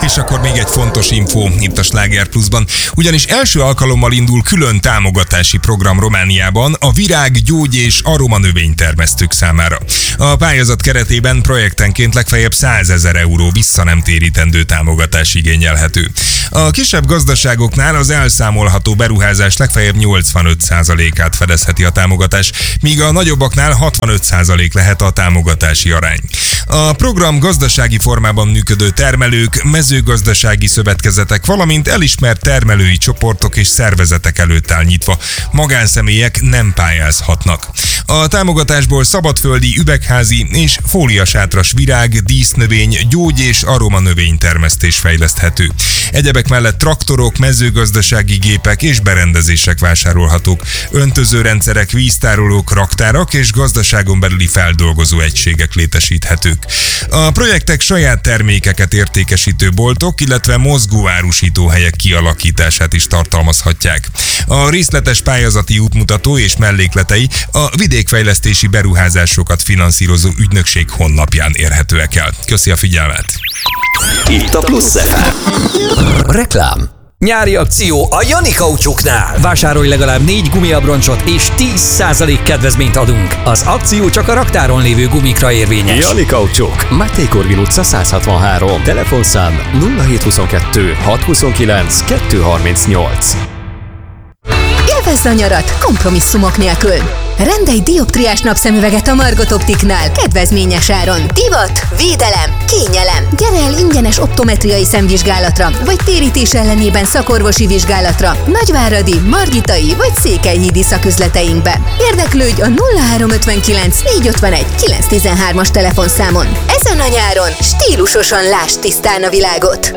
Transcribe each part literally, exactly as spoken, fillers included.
És akkor még egy fontos info itt a Sláger Pluszban, ugyanis első alkalommal indul külön támogatási program Romániában a virág, gyógy és aroma növénytermesztők számára. A pályázat keretében projektenként legfeljebb százezer euró vissza nem térítendő támogatás igényelhető. A kisebb gazdaságoknál az elszámolható beruházás legfeljebb nyolcvanöt százalékát fedezheti a támogatás, míg a nagyobbaknál hatvanöt százalék lehet a támogatási arány. A program gazdasági formában működő termelők, mezőgazdasági szövetkezetek, valamint elismert termelői csoportok és szervezetek előtt áll nyitva. Magánszemélyek nem pályázhatnak. A támogatásból szabadföldi, üvegházi és fóliasátras virág, dísznövény, gyógy és aroma növénytermesztés fejleszthető. Egyebek mellett traktorok, mezőgazdasági gépek és berendezések vásárolhatók, öntözőrendszerek, víztárolók, raktárak és gazdaságon belüli feldolgozó egységek létesíthetők. A projektek saját termékeket értékesítő boltok, illetve mozgóárusítóhelyek kialakítását is tartalmazhatják. A részletes pályázati útmutató és mellékletei a vidékfejlesztési beruházásokat finanszírozó ügynökség honlapján érhetőek el. Köszi a figyelmet! Itt a Plusz ef em. Reklám. Nyári akció a Jani Kaucsuknál. Vásárolj legalább négy gumiabroncsot és tíz százalék kedvezményt adunk. Az akció csak a raktáron lévő gumikra érvényes. Jani Kaucsuk, Máté Korvin utca száz hatvanhárom. Telefonszám nulla hét huszonkettő hatszázhuszonkilenc kétszázharmincnyolc. Élvezd a nyarat kompromisszumok nélkül! Rendelj dioptriás napszemüveget a Margot Optiknál kedvezményes áron. Divat, védelem, kényelem. Gyere el ingyenes optometriai szemvizsgálatra, vagy térítés ellenében szakorvosi vizsgálatra Nagyváradi, Margitai vagy Székelyhídi szaküzleteinkbe. Érdeklődj a nulla három ötvenkilenc négyszázötvenegy kilencszáztizenhármas telefonszámon. Ezen a nyáron stílusosan lásd tisztán a világot.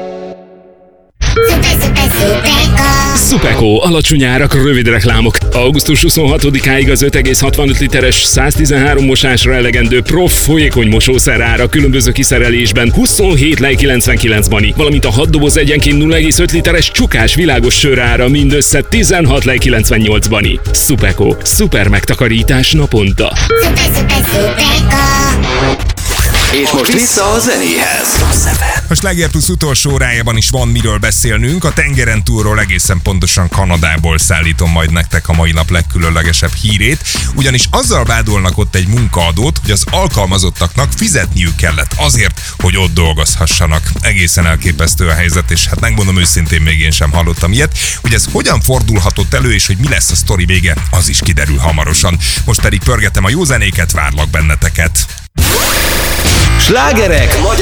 Supeko, alacsony árak, rövid reklámok. augusztus huszonhatodikáig az öt egész hatvanöt literes száztizenhárom mosásra elegendő Prof folyékony mosószer ára különböző kiszerelésben huszonhét lej kilencvenkilenc bani, valamint a hat doboz egyenként nulla egész öt literes csukás világos sör ára mindössze tizenhat lej kilencvennyolc bani. Supeko, szuper megtakarítás naponta. Szuper, szuper, Supeko. És most vissza a zenéhez. A Sláger Plusz utolsó órájában is van miről beszélnünk. A tengeren túlról, egészen pontosan Kanadából szállítom majd nektek a mai nap legkülönlegesebb hírét, ugyanis azzal vádolnak ott egy munkaadót, hogy az alkalmazottaknak fizetniük kellett azért, hogy ott dolgozhassanak. Egészen elképesztő a helyzet, és hát megmondom őszintén, még én sem hallottam ilyet. Hogy ez hogyan fordulhatott elő, és hogy mi lesz a sztori vége, az is kiderül hamarosan. Most pedig pörgetem a jó zenéket, várlak benneteket. Slágerek